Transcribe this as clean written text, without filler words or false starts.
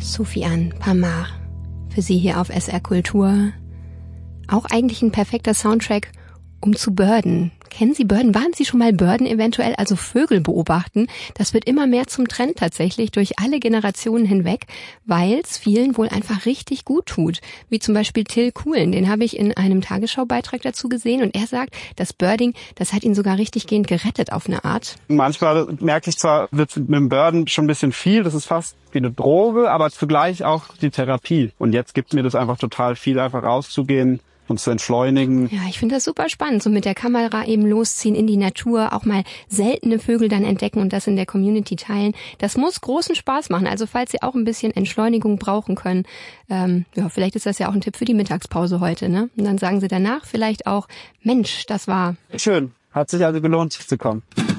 Soufiane Pamar. Für Sie hier auf SR Kultur. Auch eigentlich ein perfekter Soundtrack, um zu birden. Kennen Sie Birden? Waren Sie schon mal Birden eventuell? Also Vögel beobachten. Das wird immer mehr zum Trend tatsächlich durch alle Generationen hinweg, weil es vielen wohl einfach richtig gut tut. Wie zum Beispiel Till Kuhlen, den habe ich in einem Tagesschaubeitrag dazu gesehen und er sagt, das Birding, das hat ihn sogar richtiggehend gerettet auf eine Art. Manchmal merke ich zwar, wird mit dem Birden schon ein bisschen viel, das ist fast wie eine Droge, aber zugleich auch die Therapie. Und jetzt gibt mir das einfach total viel, einfach rauszugehen und zu entschleunigen. Ja, ich finde das super spannend, so mit der Kamera eben losziehen in die Natur, auch mal seltene Vögel dann entdecken und das in der Community teilen. Das muss großen Spaß machen, also falls Sie auch ein bisschen Entschleunigung brauchen können, vielleicht ist das ja auch ein Tipp für die Mittagspause heute, ne? Und dann sagen Sie danach vielleicht auch, Mensch, das war schön, hat sich also gelohnt, zu kommen.